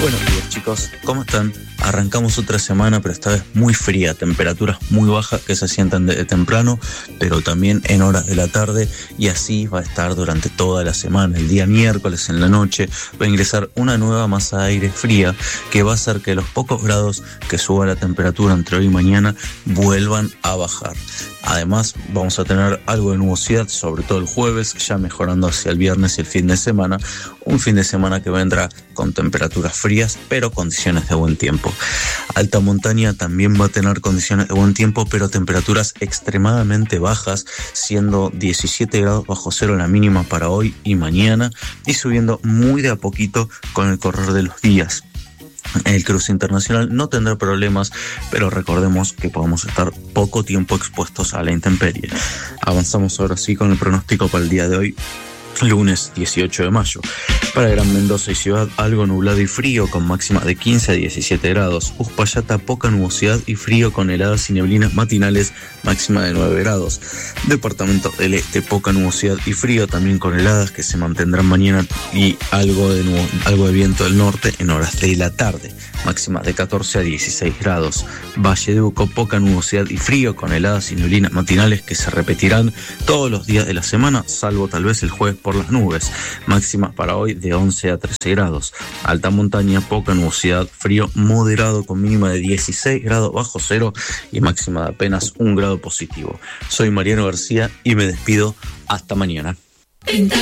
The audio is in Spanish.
Buenos días, chicos, ¿cómo están? Arrancamos otra semana, pero esta vez muy fría, temperaturas muy bajas que se sienten de temprano, pero también en horas de la tarde, y así va a estar durante toda la semana. El día miércoles en la noche va a ingresar una nueva masa de aire fría que va a hacer que los pocos grados que suba la temperatura entre hoy y mañana vuelvan a bajar. Además, vamos a tener algo de nubosidad, sobre todo el jueves, ya mejorando hacia el viernes y el fin de semana. Un fin de semana que vendrá con temperaturas frías, pero condiciones de buen tiempo. Alta montaña también va a tener condiciones de buen tiempo, pero temperaturas extremadamente bajas, siendo 17 grados bajo cero la mínima para hoy y mañana, y subiendo muy de a poquito con el correr de los días. El cruce internacional no tendrá problemas, pero recordemos que podemos estar poco tiempo expuestos a la intemperie. Avanzamos ahora sí con el pronóstico para el día de hoy, lunes 18 de mayo. Para Gran Mendoza y Ciudad, algo nublado y frío con máxima de 15 a 17 grados. Uspallata, poca nubosidad y frío con heladas y neblinas matinales, máxima de 9 grados. Departamento del Este, poca nubosidad y frío, también con heladas que se mantendrán mañana y algo de viento del norte en horas de la tarde, máxima de 14 a 16 grados. Valle de Uco, poca nubosidad y frío con heladas y neblinas matinales que se repetirán todos los días de la semana, salvo tal vez el jueves por las nubes. Máxima para hoy de 11 a 13 grados. Alta montaña, poca nubosidad, frío moderado con mínima de 16 grados bajo cero y máxima de apenas 1 grado positivo. Soy Mariano García y me despido hasta mañana.